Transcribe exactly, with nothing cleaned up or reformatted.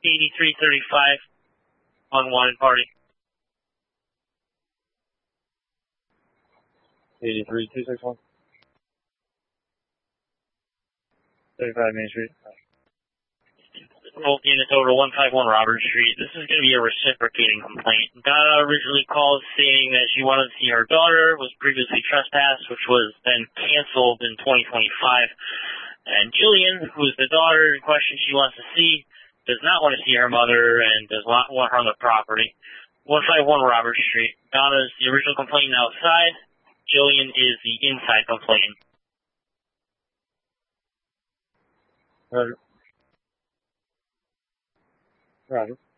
eighty-three thirty-five, unwanted party. eighty-three two sixty-one. thirty-five Main Street. Both units over one fifty-one Robert Street. This is going to be a reciprocating complaint. Donna originally called saying that she wanted to see her daughter, was previously trespassed, which was then canceled in twenty twenty-five. And Jillian, who is the daughter in question she wants to see, does not want to see her mother and does not want her on the property. one fifty-one Robert Street. Donna is the original complainant outside. Jillian is the inside complainant. Roger. Roger.